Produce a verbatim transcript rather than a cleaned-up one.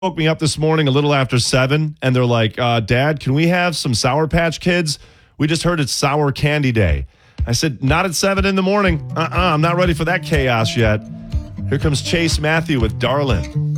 woke me up this morning a little after seven, and they're like, uh, Dad, can we have some Sour Patch Kids? We just heard it's Sour Candy Day. I said, not at seven in the morning. Uh-uh, I'm not ready for that chaos yet. Here comes Chase Matthew with Darlin'.